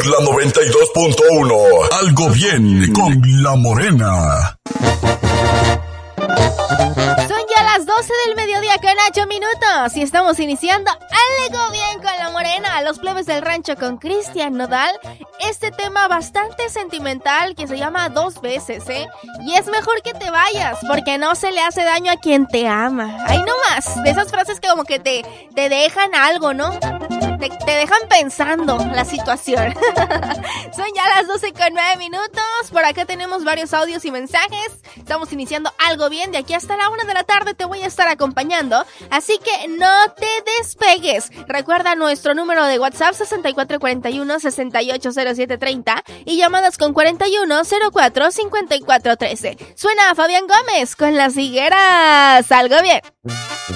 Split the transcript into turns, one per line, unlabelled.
por la 92.1. Algo bien con La Morena.
Son ya las 12 del mediodía con 8 minutos y estamos iniciando Algo Bien con La Morena, Los Plebes del Rancho con Cristian Nodal. Este tema bastante sentimental que se llama Dos Veces, y es mejor que te vayas porque no se le hace daño a quien te ama. Ahí nomás, de esas frases que como que te dejan algo, ¿no? Te dejan pensando la situación. Son ya las 12 con 9 minutos. Por acá tenemos varios audios y mensajes. Estamos iniciando Algo Bien. De aquí hasta la 1 de la tarde te voy a estar acompañando. Así que no te despegues. Recuerda nuestro número de WhatsApp 6441-680730 y llamadas con 4104-5413. Suena a Fabián Gómez con Las Higueras. Algo Bien.